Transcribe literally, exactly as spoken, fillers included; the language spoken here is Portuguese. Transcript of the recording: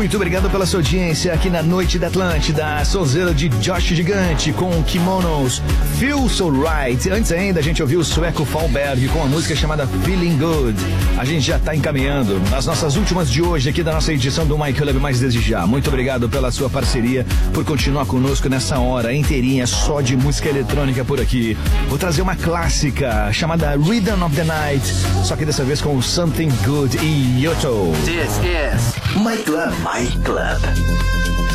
Muito obrigado pela sua audiência aqui na Noite da Atlântida. Sonzeira de Josh Gigante com Kimonos, Feel So Right. Antes ainda a gente ouviu o sueco Fallberg com a música chamada Feeling Good. A gente já está encaminhando nas nossas últimas de hoje aqui da nossa edição do My Club Mais Desde Já. Muito obrigado pela sua parceria, por continuar conosco nessa hora inteirinha só de música eletrônica por aqui. Vou trazer uma clássica chamada Rhythm of the Night, só que dessa vez com Something Good e Yotto. This is My Club. My Club.